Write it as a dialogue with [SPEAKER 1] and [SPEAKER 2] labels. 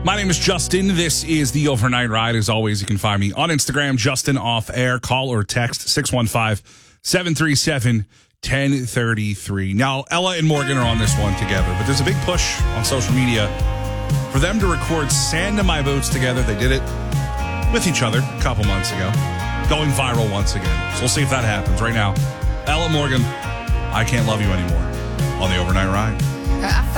[SPEAKER 1] My name is Justin. This is the Overnight Ride. As always, you can find me on Instagram, Justin Off Air. Call or text 615-737-1033. Now, Ella and Morgan are on this one together, but there's a big push on social media for them to record Sand in My Boots together. They did it with each other a couple months ago, going viral once again. So we'll see if that happens. Right now, Ella Morgan, I Can't Love You Anymore on the Overnight Ride.